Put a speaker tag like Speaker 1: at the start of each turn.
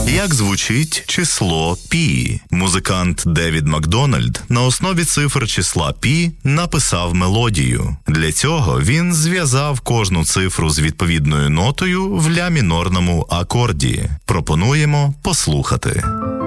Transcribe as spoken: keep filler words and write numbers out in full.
Speaker 1: Як звучить число пі? Музикант Девід Макдональд на основі цифр числа пі написав мелодію. Для цього він зв'язав кожну цифру з відповідною нотою в ля мінорному акорді. Пропонуємо послухати.